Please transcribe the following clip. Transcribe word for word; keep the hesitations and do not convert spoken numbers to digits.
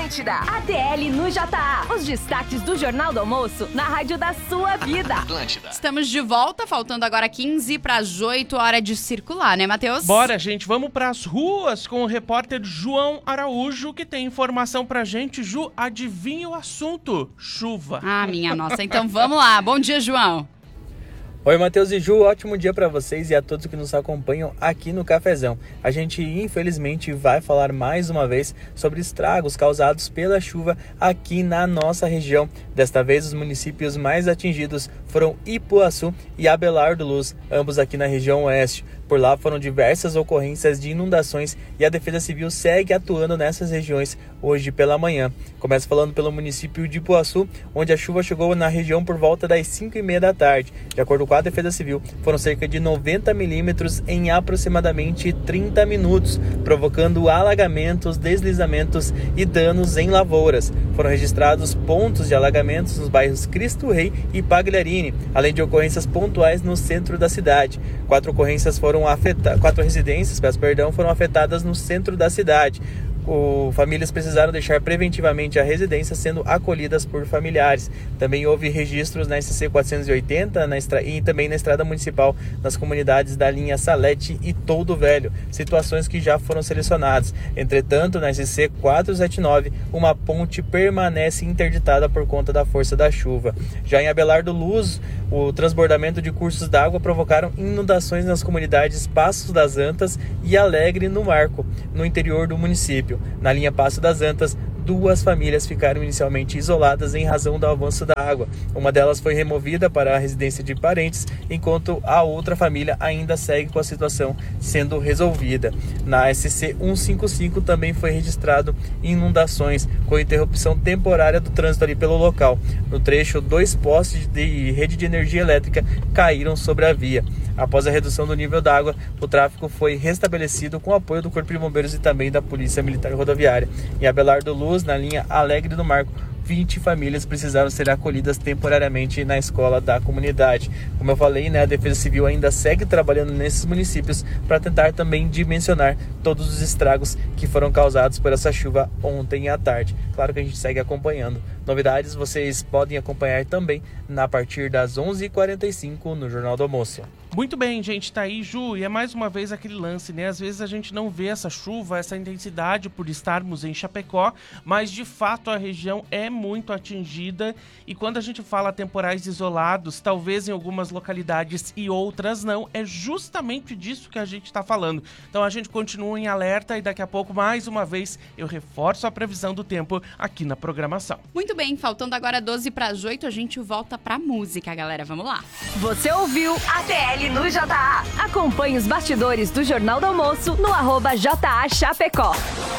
Atlântida. A T L no J A. Os destaques do Jornal do Almoço na rádio da sua vida. Atlântida. Estamos de volta, faltando agora quinze para as oito, hora de circular, né, Matheus? Bora, gente, vamos pras ruas com o repórter João Araújo, que tem informação pra gente. Ju, adivinha o assunto? Chuva. Ah, minha nossa. Então vamos lá. Bom dia, João. Oi, Matheus e Ju, ótimo dia para vocês e a todos que nos acompanham aqui no Cafezão. A gente, infelizmente, vai falar mais uma vez sobre estragos causados pela chuva aqui na nossa região. Desta vez, os municípios mais atingidos foram Ipuaçu e Abelardo Luz, ambos aqui na região oeste. Por lá foram diversas ocorrências de inundações e a Defesa Civil segue atuando nessas regiões hoje pela manhã. Começa falando pelo município de Ipuaçu, onde a chuva chegou na região por volta das cinco e meia da tarde. De acordo com a Defesa Civil, foram cerca de noventa milímetros em aproximadamente trinta minutos, provocando alagamentos, deslizamentos e danos em lavouras. Foram registrados pontos de alagamentos nos bairros Cristo Rei e Pagliarini, além de ocorrências pontuais no centro da cidade. Quatro ocorrências foram afetadas, quatro residências, peço perdão, foram afetadas no centro da cidade. O, famílias precisaram deixar preventivamente a residência, sendo acolhidas por familiares. Também houve registros na S C quatrocentos e oitenta na estra... e também na estrada municipal, nas comunidades da linha Salete e Toldo Velho, situações que já foram selecionadas. Entretanto, na S C quatrocentos e setenta e nove, uma ponte permanece interditada por conta da força da chuva. Já em Abelardo Luz, o transbordamento de cursos d'água provocaram inundações nas comunidades Passos das Antas e Alegre no Marco, no interior do município. Na linha Passo das Antas, duas famílias ficaram inicialmente isoladas em razão do avanço da água. Uma delas foi removida para a residência de parentes, enquanto a outra família ainda segue com a situação sendo resolvida. Na S C cento e cinquenta e cinco também foi registrado inundações, com interrupção temporária do trânsito ali pelo local. No trecho, dois postes de rede de energia elétrica caíram sobre a via. Após a redução do nível da água, o tráfego foi restabelecido com o apoio do Corpo de Bombeiros e também da Polícia Militar Rodoviária. Em Abelardo Luz, na linha Alegre do Marco, vinte famílias precisaram ser acolhidas temporariamente na escola da comunidade. Como eu falei, né, a Defesa Civil ainda segue trabalhando nesses municípios para tentar também dimensionar todos os estragos que foram causados por essa chuva ontem à tarde. Claro que a gente segue acompanhando. Novidades vocês podem acompanhar também a partir das onze e quarenta e cinco no Jornal do Almoço. Muito bem, gente, tá aí, Ju, e é mais uma vez aquele lance, né? Às vezes a gente não vê essa chuva, essa intensidade por estarmos em Chapecó, mas de fato a região é muito atingida e quando a gente fala temporais isolados, talvez em algumas localidades e outras não, é justamente disso que a gente está falando. Então a gente continua em alerta e daqui a pouco, mais uma vez, eu reforço a previsão do tempo aqui na programação. Muito bem, faltando agora doze para as oito, a gente volta pra música, galera. Vamos lá. Você ouviu A T L no J A. Acompanhe os bastidores do Jornal do Almoço no arroba J A Chapecó.